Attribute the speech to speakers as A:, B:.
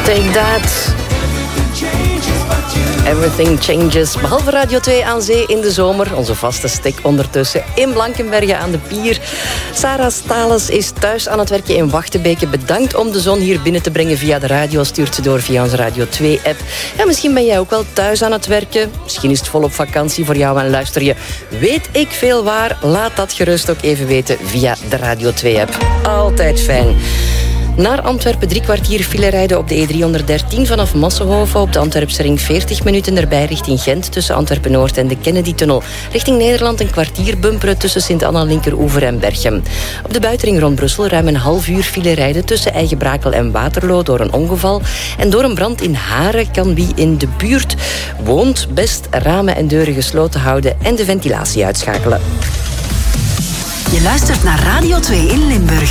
A: Take that. Everything changes. Behalve Radio 2 aan zee in de zomer. Onze vaste stek ondertussen in Blankenberge aan de pier. Sarah Stales is thuis aan het werken in Wachtebeke. Bedankt om de zon hier binnen te brengen via de radio. Stuurt ze door via onze Radio 2-app. En misschien ben jij ook wel thuis aan het werken. Misschien is het volop vakantie voor jou en luister je weet ik veel waar. Laat dat gerust ook even weten via de Radio 2-app. Altijd fijn. Naar Antwerpen 3 kwartier file rijden op de E313 vanaf Massenhoven. Op de Antwerpse ring 40 minuten erbij richting Gent tussen Antwerpen-Noord en de Kennedy-tunnel. Richting Nederland een kwartier bumperen tussen Sint-Anna, Linkeroever en Berchem. Op de buitenring rond Brussel ruim een half uur file rijden tussen Eigenbrakel en Waterloo door een ongeval. En door een brand in Haren kan wie in de buurt woont best ramen en deuren gesloten houden en de ventilatie uitschakelen.
B: Je luistert naar Radio 2 in Limburg.